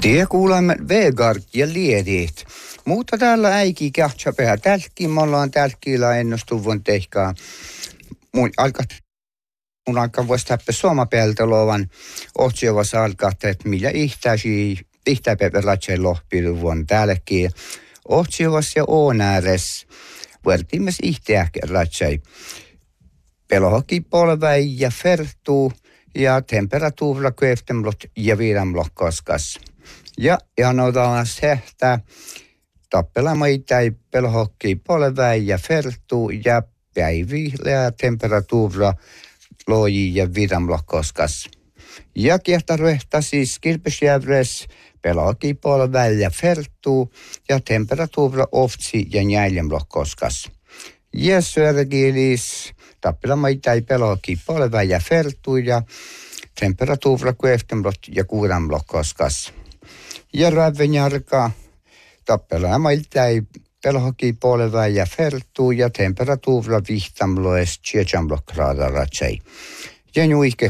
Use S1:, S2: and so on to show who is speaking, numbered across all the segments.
S1: Tie kuulemme Vegard ja liedit. Mutta täällä äiki kähtsapää tälkkiin. Me ollaan tälkkiillä ennustuvun tehkaa. Mun aika voisi täppä suomapeltolovan otsiovassa alkaa, että millä ihtäpäiväratsen lohpiluvun täälläkin. Otsiovassa ja oonääres. Vuortimes ihtäpäiväratsen. Pelohoki polväi ja fertuu ja temperatuurilla köftemlot ja viidamlot koskas. Ja otetaan se, että tappelamaita ei pelohokki polväi ja fertuu ja päivillä ja temperatuurilla loji ja viidamlot koskas. Ja kiehtaruehta siis kilpesjävres pelohokki polväi ja fertuu ja temperatuurilla oftsi ja njäljemlot koskas. Ja syöregiilis tappelamaita ei pelohokki polväi ja fertuu ja temperatuurilla köftemlot ja kuudamlot koskas. Ja rävenjärka tappelamaita ei pelohokki polväi ja fertuu ja temperatuurilla vihtamloes 7 grader ratsei. Ja nuike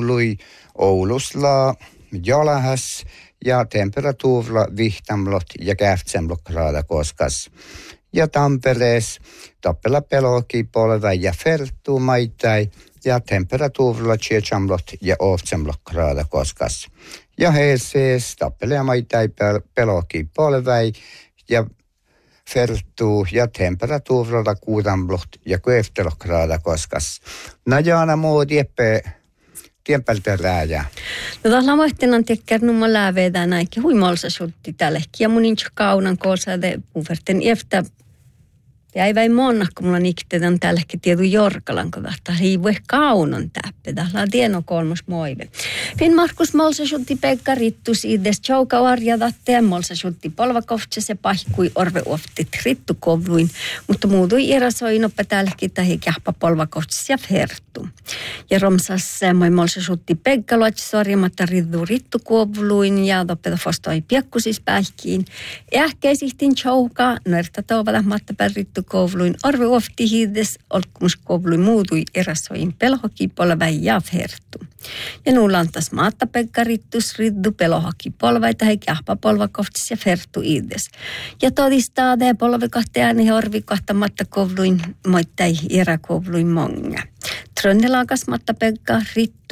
S1: Oulusla jalahas ja temperatuurilla vihtamlot ja 8 grader koskas. Ja Tamperees tappela pelohokki polväi ja fertuu maitai ja temperatuurilla 7 ja 8 grader koskas. Ja Helsees tappelamaita ei pelohokki polväi ja fertuu ja temperatuurilla 6 ja 9 grader koskas. Najana muu tiempältä rääjää.
S2: No tuolla muistenan tekkär numma lääveedään näikin huimolsa sultti tällekin. Ja mun incho kaunan koosade puverten eftä. Ja ei väin monna, kun mulla niktetään tälläkin tietu Jorkalan kodahta. Hiivue kaunon täppä. Täällä on tieno kolmos moive. Finn Markus molsa sultti Pekka Rittus ides tjouka arjadatte ja molsa sultti polvakoftse se pahkui orve oftit rittukovluin. Mutta muutui erasoin oppa tälläkin tahi kähpä polvakoftse ja fertu. Ja romsas moi molsa sultti Pekka luotsi sorjamatta rittukovluin ja toppeta fostoi piekkusis pähkiin. Ähkeisihtin tjouka nuerta touvada mattapä rittukovluin orve ofti hiides olkkumuskovluin muutui erasoin pelhoki polväi ja fertu. Ja nuulla antas maattapekka rittus riddu pelohaki polvaita hei kähpä polvakohtis ja fertu iides. Ja todistaa te polvikahti ääni orvikahtamatta kovluin moittai eräkovluin monga. Trönnelakas maattapekka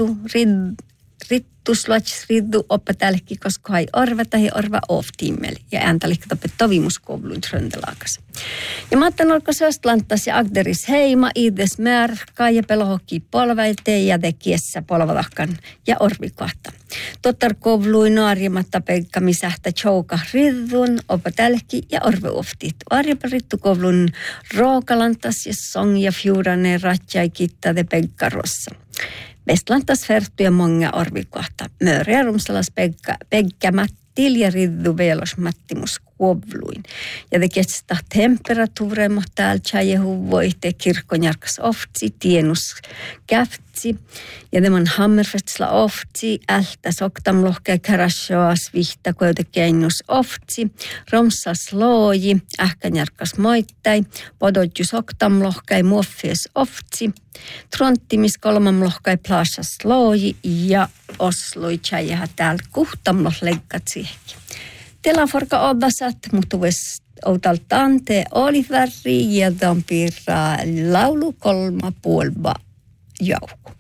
S2: rittuslats riddu oppa tälläkin, koska hai orva tai orva oftiimmeli. Ja ääntälikka toppe tovimuskovluin tröndelakas. Ja maattan olko söstlantas ja agderis heima iides märka ja pelohokki polväite ja tekiessä polvalahkan ja orvikahta. Tottar kovluin naarimatta peikka misähtä tjouka riddun oppa tälläkin ja orve oftit. Arjepa rittukovlun rookalantas ja song ja fjurane ratjai kittade peikkarossa. Vestlantas fertu ja monga orvikahta. Mööriä rumsalas pegkämättil ja riddu velos mattimus kuovluin. Ja tekestää temperatuuremmo täällä ja huvoite kirkkonjarkas oftsi, tienus käftsi. Ja tämän hammerfetsla oftsi, ältä soktamlohkea karasjoas vihta koetekeinus oftsi. Romsas looji, ähkänjarkas moittai, podotju soktamlohkea muoffies oftsi. Tronttimis kolmamlohkai plaasas looji ja osloi tjäjähä täällä kuhtamloh leikkat siihenkin. Telaforka oddasat, mutta ves outaltaan te oliväri ja tampira laulu 3,5 jauku.